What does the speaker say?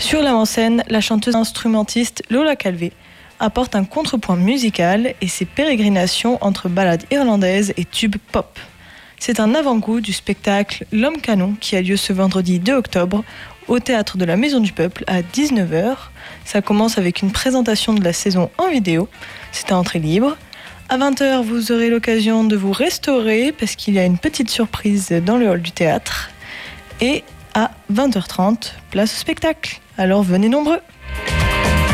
Sur l'avant-scène, la chanteuse instrumentiste Lola Calvé apporte un contrepoint musical et ses pérégrinations entre ballades irlandaises et tubes pop. C'est un avant-goût du spectacle L'Homme Canon qui a lieu ce vendredi 2 octobre au Théâtre de la Maison du Peuple à 19h. Ça commence avec une présentation de la saison en vidéo. C'est à entrée libre. À 20h, vous aurez l'occasion de vous restaurer parce qu'il y a une petite surprise dans le hall du théâtre. Et à 20h30, place au spectacle. Alors venez nombreux.